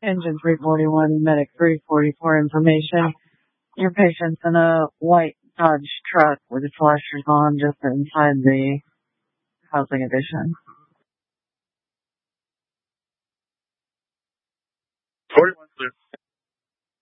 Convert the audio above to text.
Engine 341, Medic 344 information. Your patient's in a white Dodge truck with the flashers on just inside the housing addition. 41.